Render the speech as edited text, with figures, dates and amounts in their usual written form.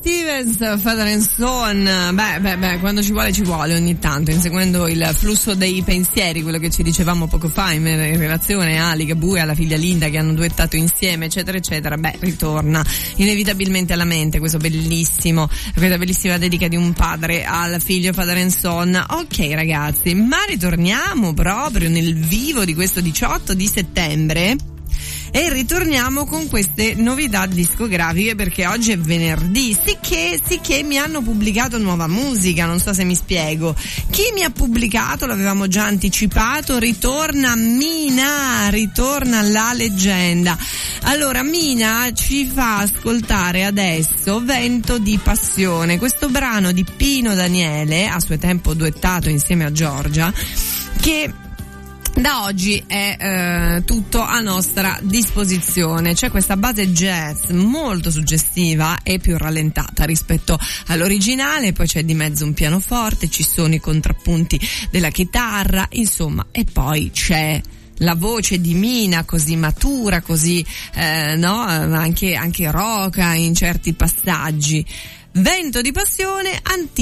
Stevens, Father and Son. Beh, quando ci vuole ogni tanto, inseguendo il flusso dei pensieri, quello che ci dicevamo poco fa in relazione a Ligabue e alla figlia Linda che hanno duettato insieme, eccetera eccetera. Ritorna inevitabilmente alla mente questa bellissima dedica di un padre al figlio, Father and Son. Ok ragazzi, ma ritorniamo proprio nel vivo di questo 18 di settembre e ritorniamo con queste novità discografiche, perché oggi è venerdì, sicché mi hanno pubblicato nuova musica, non so se mi spiego. Chi mi ha pubblicato, l'avevamo già anticipato, ritorna Mina, ritorna la leggenda. Allora Mina ci fa ascoltare adesso Vento di passione, questo brano di Pino Daniele, a suo tempo duettato insieme a Giorgia, che da oggi è tutto a nostra disposizione. C'è questa base jazz molto suggestiva e più rallentata rispetto all'originale, poi c'è di mezzo un pianoforte, ci sono i contrappunti della chitarra, insomma, e poi c'è la voce di Mina così matura, così anche roca in certi passaggi. Vento di passione,